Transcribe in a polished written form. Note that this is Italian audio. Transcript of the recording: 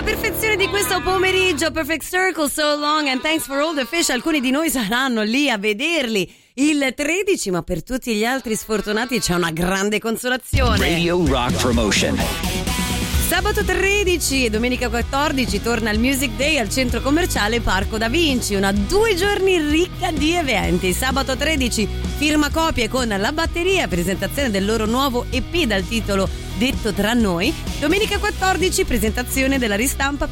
perfezione di questo pomeriggio. Perfect Circle, So Long and Thanks for All the Fish. Alcuni di noi saranno lì a vederli il 13, ma per tutti gli altri sfortunati c'è una grande consolazione. Radio Rock Promotion. Sabato 13 e domenica 14 torna il Music Day al centro commerciale Parco da Vinci, una 2 giorni ricca di eventi. Sabato 13 firma copie con La Batteria, presentazione del loro nuovo EP dal titolo Detto tra noi. Domenica 14 presentazione della ristampa